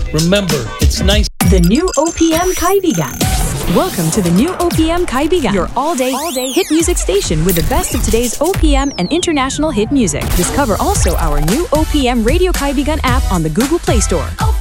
Remember, it's nice. The new OPM Kaibigan. Welcome to the new OPM Kaibigan, your all-day hit music station with the best of today's OPM and international hit music. Discover also our new OPM Radio Kaibigan app on the Google Play Store.